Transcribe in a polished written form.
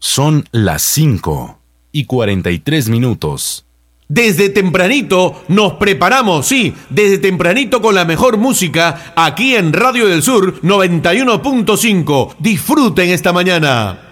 Son las 5:43. Desde tempranito nos preparamos, sí, desde tempranito con la mejor música aquí en Radio del Sur 91.5. Disfruten esta mañana.